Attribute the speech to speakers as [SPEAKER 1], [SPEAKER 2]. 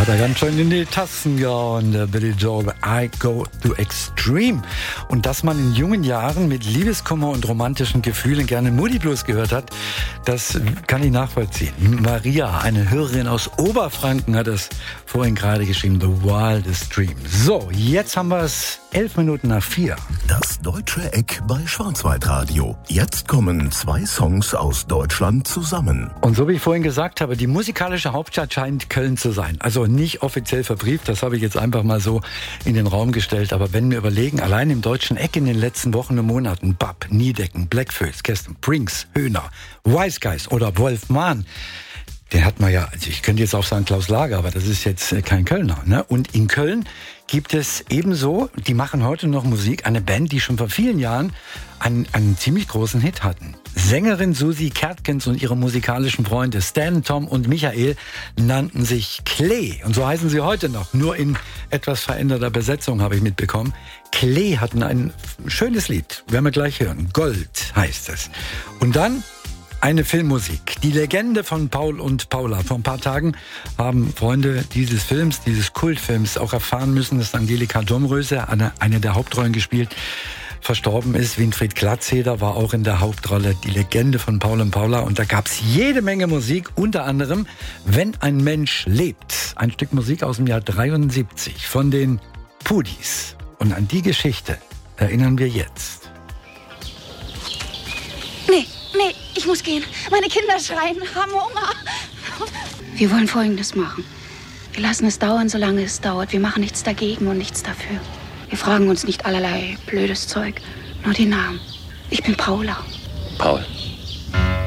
[SPEAKER 1] er ganz schön in die Tasten gehauen, der Billy Joel, I Go to Extreme. Und dass man in jungen Jahren mit Liebeskummer und romantischen Gefühlen gerne Moody Blues gehört hat, das kann ich nachvollziehen. Maria, eine Hörerin aus Oberfranken, hat es vorhin gerade geschrieben, The Wildest Dream. So, jetzt haben wir es 4:11.
[SPEAKER 2] Das deutsche Eck bei Schwarzwaldradio. Jetzt kommen 2 Songs aus Deutschland zusammen.
[SPEAKER 1] Und so wie ich vorhin gesagt habe, die musikalische Hauptstadt scheint Köln zu sein. Also nicht offiziell verbrieft, das habe ich jetzt einfach mal so in den Raum gestellt. Aber wenn wir überlegen, allein im deutschen Eck in den letzten Wochen und Monaten, Bab, Niedecken, Blackfoes, Kästen, Brinks, Höhner, Wise Guys oder Wolf Mahn, der hat man ja, also ich könnte jetzt auch sagen Klaus Lager, aber das ist jetzt kein Kölner. Ne? Und in Köln gibt es ebenso, die machen heute noch Musik, eine Band, die schon vor vielen Jahren einen ziemlich großen Hit hatten. Sängerin Susi Kertkens und ihre musikalischen Freunde Stan, Tom und Michael nannten sich Klee. Und so heißen sie heute noch, nur in etwas veränderter Besetzung, habe ich mitbekommen. Klee hatten ein schönes Lied, werden wir gleich hören. Gold heißt es. Und dann eine Filmmusik. Die Legende von Paul und Paula. Vor ein paar Tagen haben Freunde dieses Films, dieses Kultfilms auch erfahren müssen, dass Angelika Domröse, eine der Hauptrollen gespielt, verstorben ist. Winfried Glatzeder war auch in der Hauptrolle, die Legende von Paul und Paula. Und da gab es jede Menge Musik, unter anderem Wenn ein Mensch lebt. Ein Stück Musik aus dem Jahr 73 von den Pudis. Und an die Geschichte erinnern wir jetzt.
[SPEAKER 3] Nee, ich muss gehen. Meine Kinder schreien, haben Hunger. Wir wollen Folgendes machen. Wir lassen es dauern, solange es dauert. Wir machen nichts dagegen und nichts dafür. Wir fragen uns nicht allerlei blödes Zeug, nur die Namen. Ich bin Paula.
[SPEAKER 4] Paul.